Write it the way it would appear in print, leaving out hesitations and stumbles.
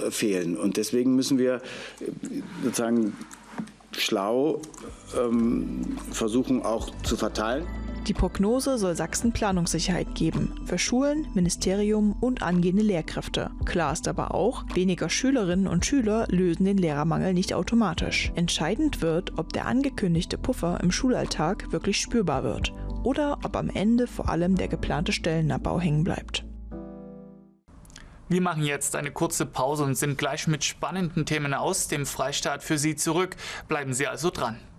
fehlen. Und deswegen müssen wir sozusagen schlau versuchen auch zu verteilen. Die Prognose soll Sachsen Planungssicherheit geben. Für Schulen, Ministerium und angehende Lehrkräfte. Klar ist aber auch, weniger Schülerinnen und Schüler lösen den Lehrermangel nicht automatisch. Entscheidend wird, ob der angekündigte Puffer im Schulalltag wirklich spürbar wird. Oder ob am Ende vor allem der geplante Stellenabbau hängen bleibt. Wir machen jetzt eine kurze Pause und sind gleich mit spannenden Themen aus dem Freistaat für Sie zurück. Bleiben Sie also dran.